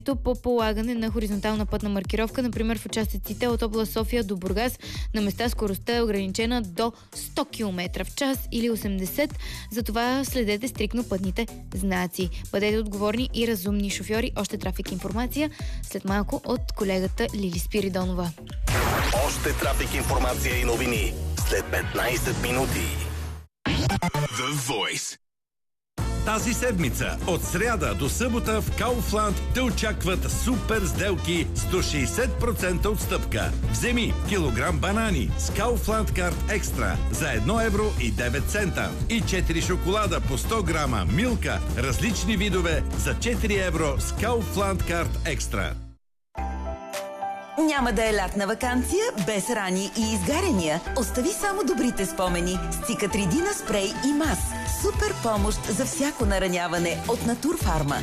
по полагане на хоризонтална пътна маркировка, например в участъците от област София до Бургас. На места скоростта е ограничена до 100 км в час или 80. Затова следете стриктно пътните знаци. Бъдете отговорни и разумни шофьори. Още трафик информация след малко от колегата Лили Спиридонова. Още трафик информация и новини след 15 минути. The Voice. Тази седмица, от сряда до събота в Kaufland те очакват супер сделки с до 60% отстъпка. Вземи килограм банани с Kaufland Card Extra за 1 евро и 9 цента и 4 шоколада по 100 грама Милка, различни видове за 4 евро с Kaufland Card Extra. Няма да е лятна ваканция без рани и изгаряния. Остави само добрите спомени с Цикатридина спрей и мас. Супер помощ за всяко нараняване от Натурфарма.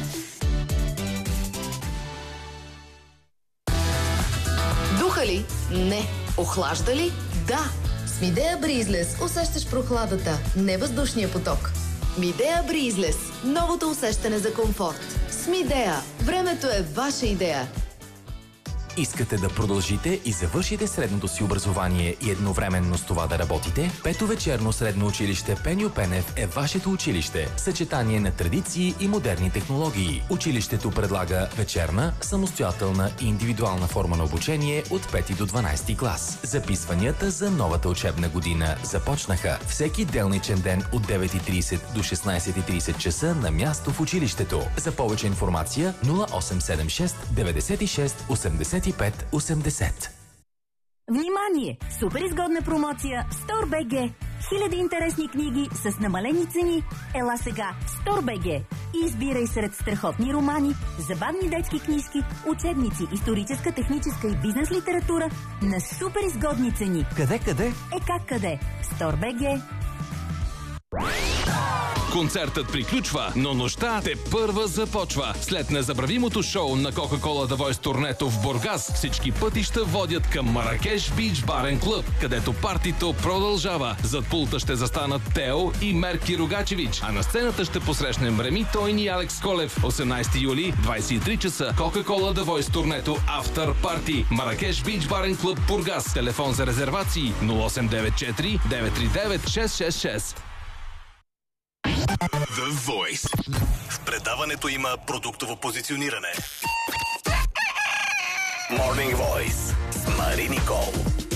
Духа ли? Не. Охлажда ли? Да. С Midea Breezless усещаш прохладата, не въздушния поток. Midea Breezless. Новото усещане за комфорт. С Midea. Времето е ваша идея. Искате да продължите и завършите средното си образование и едновременно с това да работите? Пето вечерно средно училище Пеню Пенев е вашето училище. Съчетание на традиции и модерни технологии. Училището предлага вечерна, самостоятелна и индивидуална форма на обучение от 5 до 12 клас. Записванията за новата учебна година започнаха всеки делничен ден от 9:30 до 16:30 часа на място в училището. За повече информация 0876 96 85 80. Внимание! Супер изгодна промоция StoreBG. Хиляди интересни книги с намалени цени. Ела сега StoreBG и избирай сред страхотни романи, забавни детски книжки, учебници, историческа, техническа и бизнес литература на супер изгодни цени. Къде? Как къде? StoreBG. Концертът приключва, но нощта тепърва започва. След незабравимото шоу на Coca-Cola The Voice турнето в Бургас, всички пътища водят към Маракеш Бич Барен Клъб, където партито продължава. Зад пулта ще застанат Тео и Мерки Рогачевич, а на сцената ще посрещнем Реми Тойни и Алекс Колев. 18 юли, 23 часа, Coca-Cola The Voice турнето After Party. Маракеш Бич Барен Клъб Бургас. Телефон за резервации 0894 939 666. The Voice. В предаването има продуктово позициониране. Morning Voice с Мари Никол.